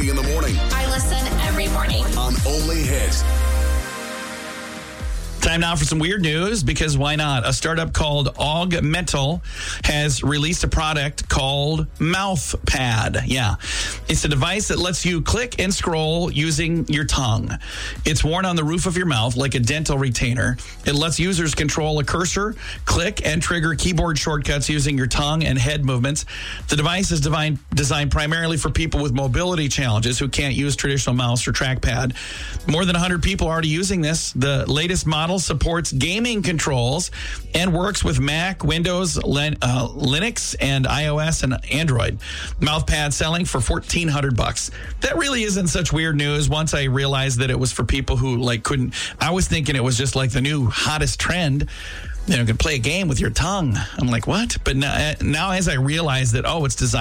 6:30 in the morning. I listen every morning. On Only Hit. Time now for some weird news, because why not? A startup called Augmental has released a product called MouthPad. Yeah. It's a device that lets you click and scroll using your tongue. It's worn on the roof of your mouth like a dental retainer. It lets users control a cursor, click, and trigger keyboard shortcuts using your tongue and head movements. The device is designed primarily for people with mobility challenges who can't use traditional mouse or trackpad. More than 100 people are already using this. The latest model supports gaming controls and works with Mac, Windows, Linux, and iOS and Android. MouthPad selling for $1,400. That really isn't such weird news once I realized that it was for people who couldn't. I was thinking it was just like the new hottest trend. You can play a game with your tongue. I'm like, what? But now as I realize that, it's designed